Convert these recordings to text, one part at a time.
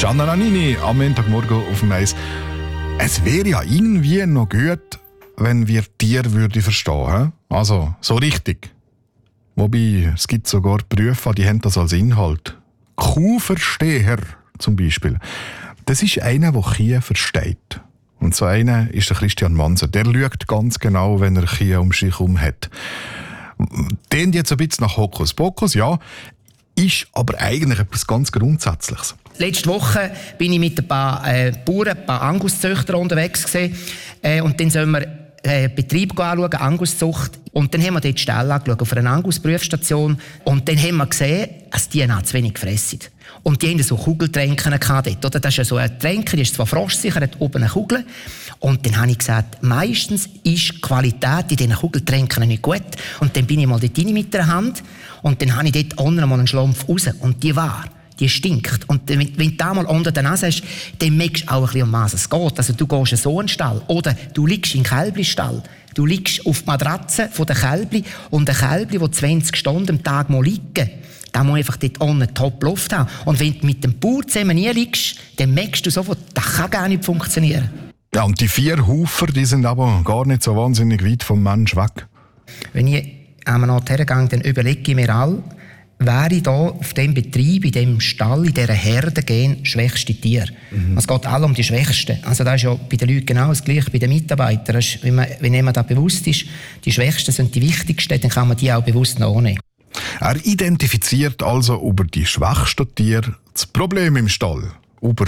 Gianna Nannini am Montagmorgen auf dem Eis. Es wäre ja irgendwie noch gut, wenn wir Tiere verstehen. Also, so richtig. Wobei, es gibt sogar Berufe, die haben das als Inhalt. Kuhversteher zum Beispiel. Das ist einer, der Kühe versteht. Und so einer ist der Christian Manser. Der schaut ganz genau, wenn er Kühe um sich herum hat. Den jetzt ein bisschen nach Hokuspokus, ja, ist aber eigentlich etwas ganz Grundsätzliches. Letzte Woche bin ich mit ein paar Bauern, ein paar Anguszüchter unterwegs gewesen. Und dann sollen wir Betrieb anschauen, Anguszucht. Und dann haben wir dort die Ställe angeschaut, auf einer Angus-Prüfstation. Und dann haben wir gesehen, dass die zu wenig gefressen. Und die hatten so Kugeltränken dort, oder? Das ist ja so ein Tränken, die ist zwar frostsicher, hat oben eine Kugel. Und dann habe ich gesagt, meistens ist die Qualität in diesen Kugeltränken nicht gut. Und dann bin ich mal dort rein mit der Hand. Und dann habe ich dort unten mal einen Schlumpf raus. Und die stinkt. Und wenn du da mal unter der Nase hast, dann merkst du auch ein bisschen, um was es geht. Also du gehst in so einen Stall oder du liegst in den Kälblichstall. Du liegst auf die Matratze der Kälbli und ein Kälbli, das 20 Stunden am Tag liegen da muss einfach dort unten Top-Luft haben. Und wenn du mit dem Bauer zusammen nie liegst, dann merkst du sofort, das kann gar nicht funktionieren. Ja, und die 4 Hufer, die sind aber gar nicht so wahnsinnig weit vom Mensch weg. Wenn ich an einen Ort hergehe, dann überlege ich mir all, wäre ich da auf dem Betrieb, in dem Stall, in dieser Herde gehen, schwächste Tier. Es geht alle um die Schwächsten. Also das ist ja bei den Leuten genau das Gleiche, bei den Mitarbeitern. Wenn jemand da bewusst ist, die Schwächsten sind die Wichtigsten, dann kann man die auch bewusst nachnehmen. Er identifiziert also über die schwächsten Tiere das Problem im Stall. Über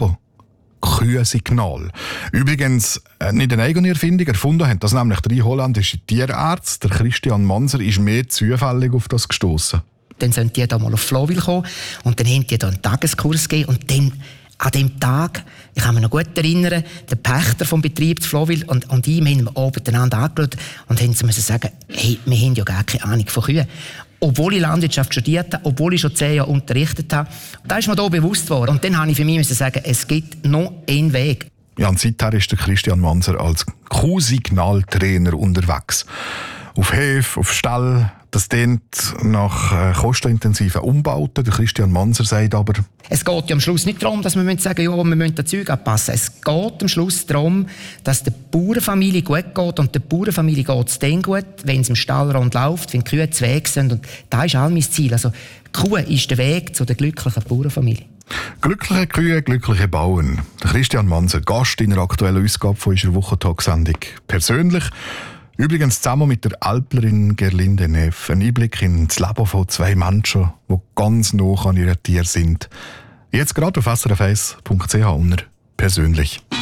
Kühensignal. Übrigens nicht eine eigene Erfindung. Erfunden haben das nämlich 3 holländische Tierärzte. Der Christian Manser ist mehr zufällig auf das gestossen. Dann sind die da mal auf Flowil gekommen und dann haben die da einen Tageskurs gegeben und dann an dem Tag, ich kann mich noch gut erinnern, der Pächter vom Betrieb zu Flowil und ihm haben wir oben einander angeschaut und haben müssen sagen, hey, wir haben ja gar keine Ahnung von Kühen. Obwohl ich Landwirtschaft studiert habe, obwohl ich schon 10 Jahre unterrichtet habe, da ist mir da bewusst geworden. Und dann habe ich für mich sagen, es gibt noch einen Weg. Ja, und seither ist der Christian Manser als Kuhsignaltrainer unterwegs. Auf Höfe, auf Stall. Das klingt nach kostenintensiven Umbauten. Der Christian Manser sagt aber... Es geht ja am Schluss nicht darum, dass wir sagen, ja, wir müssen das Zeug anpassen. Es geht am Schluss darum, dass der Bauernfamilie gut geht. Und der Bauernfamilie geht es dann gut, wenn es im Stallrand läuft, wenn die Kühe zu Weg sind. Und das ist all mein Ziel. Also, die Kuh ist der Weg zu der glücklichen Bauernfamilie. Glückliche Kühe, glückliche Bauern. Der Christian Manser, Gast in der aktuellen Ausgabe von unserer Wochentag-Sendung. Persönlich, übrigens zusammen mit der Alplerin Gerlinde Neff, ein Einblick ins Leben von 2 Menschen, die ganz nah an ihren Tieren sind. Jetzt gerade auf srf1.ch unter «Persönlich».